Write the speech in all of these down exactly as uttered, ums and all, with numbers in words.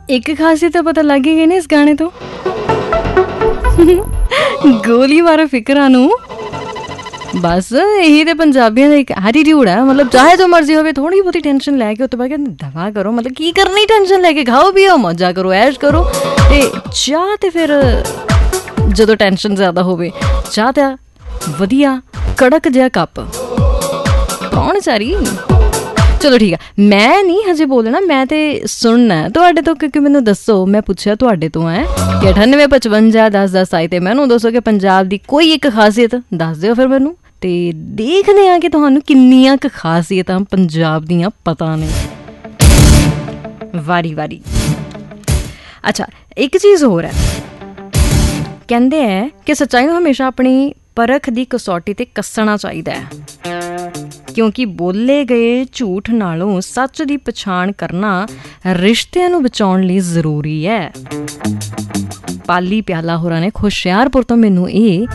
एक खासियत तो पता लग ही गई ना इस गाने तो। गोली मारो फिकरां नूं, बस यही तो पंजाबियों का एक एटीट्यूड है। मतलब चाहे जो मर्जी हो, थोड़ी बहुती टेंशन लैके उस तो बाद दवा करो, मतलब की करनी टेंशन लैके, खाओ पियो मौजा करो ऐश करो। ते चाह ते फिर जदों टेंशन ज़्यादा होवे, चाह दा वधिया कड़क जिहा कप पाउण सारी। चलो ठीक है, मैं नहीं हजे बोलना, मैं तो सुनना है तुहाडे तो, क्योंकि मैनू दसो, मैं पुछया तुहाडे तो है कि अठानवे पचवंजा दस दस आई ते मैनू दसो कि पंजाब दी कोई एक खासियत दस दिओ फिर मैनू, ते देखदे आ कि तुहानू किन्नियां क खासियतां पंजाब दियां पता ने। वारी वारी। अच्छा, एक चीज़ होर है, कहंदे है कि सच्चाई नूं हमेशा अपनी परख दी कसौटी ते कस्सना चाहिदा है, क्योंकि बोले गए झूठ नालों सच की पछाण करना रिश्तिਆਂ ਨੂੰ बचाउण ਲਈ ਜ਼ਰੂਰੀ है। पाली प्याला होरां ने खुशियारपुर तो मैनू ये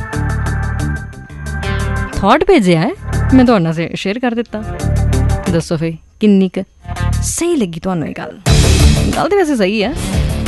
थॉट भेजिया है, मैं तुहाडे नाल शेयर कर दिता। दसो फिर किन्नी क सही लगी तुहानू ये गल? गल तो वैसे सही है।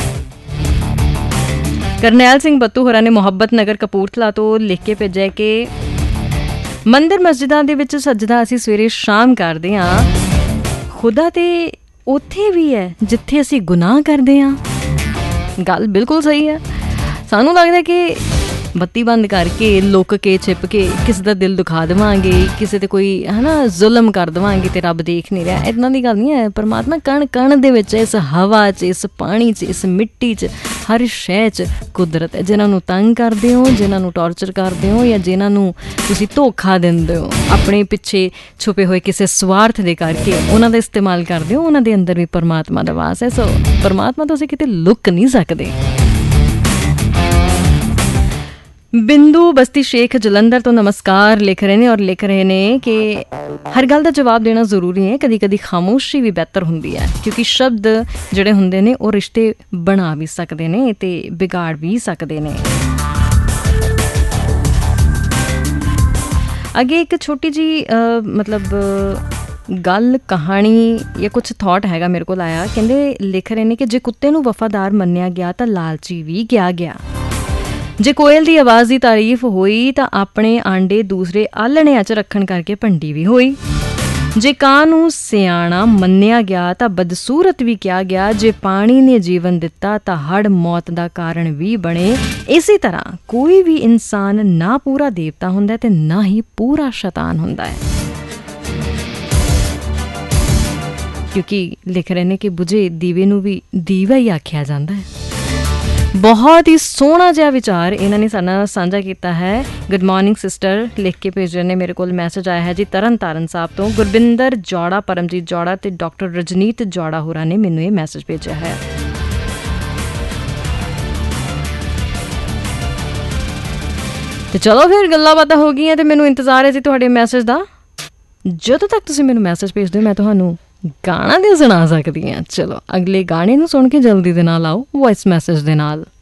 करनैल सिंह बत्तू होरां ने मुहब्बत नगर कपूरथला तो लिख के भेजा कि मंदिर मस्जिदां दे विच सजदा असीं सवेरे शाम करदे हां, खुदा ते उत्थे भी है जिथे असीं गुनाह करदे हां। गल बिल्कुल सही है। सानू लगदा कि बत्ती बंद करके लुक के छिप के किसी का दिल दुखा देवांगे, किसी ते कोई है ना जुल्म कर देवांगे ते रब देख नहीं रहा, इदां दी गल नहीं है। परमात्मा कण कण दे विच, इस हवा च, इस पानी च, इस मिट्टी च, हर शै च कुदरत है। जिन्हां नूं तंग करदे हो, जिन्हां नूं टॉर्चर करदे हो, या जिन्हां नूं तुसीं धोखा दिंदे हो अपने पिछे छुपे हुए किसी स्वार्थ दे करके, उन्हां दा इस्तेमाल करदे हो, उन्हां दे अंदर भी परमात्मा दा वास है। सो परमात्मा तो असीं किते लुक नहीं सकदे। बिंदु बस्ती शेख जलंधर तो नमस्कार लिख रहे हैं और लिख रहे हैं कि हर गल का जवाब देना जरूरी है, कदी कदी खामोशी भी बेहतर होंदी है, क्योंकि शब्द जिहड़े हुंदे ने वो रिश्ते बना भी सकते हैं ते बिगाड़ भी सकते हैं। अगे एक छोटी जी आ, मतलब गल कहानी या कुछ थॉट हैगा मेरे को आया। कहंदे लिख रहे हैं कि जे कुत्ते नूं वफादार मन्निया गया तो लालची भी किया गया, जे कोयल की आवाज़ की तारीफ हुई तो अपने आंडे दूसरे आलणियां च रखण करके भंडी भी हुई, जे कां नूं सियाणा मन्निया गया तो बदसूरत भी किया गया, जे पानी ने जीवन दिता तो हड़ मौत का कारण भी बने। इसी तरह कोई भी इंसान ना पूरा देवता हुंदा ते ना ही पूरा शैतान हुंदा है, क्योंकि लिख रहे हैं कि बुझे दीवे नूं भी दीवा ही आख्या जाता है। बहुत ही सोहना जिहा विचार इन्हां ने साडे नाल साझा कीता है। गुड मॉर्निंग सिस्टर लिख के भेज रहे ने, मेरे को मैसेज आया है जी तरन तारण साहब तो। गुरबिंदर जौड़ा, परमजीत जौड़ा ते डॉक्टर रजनीत जौड़ा होरां ने मैनूं ये मैसेज भेजा है। तो चलो फिर गल्लां बातां हो गईयां ते मैनूं इंतजार है जी तुहाडे मैसेज दा। जदों तक तुसीं मैनूं मैसेज भेजदे हो मैं तुहानूं गाना तो सुना सकती हैं। चलो अगले गाने नूं सुन के जल्दी दे नाल आओ वॉइस मैसेज दे नाल।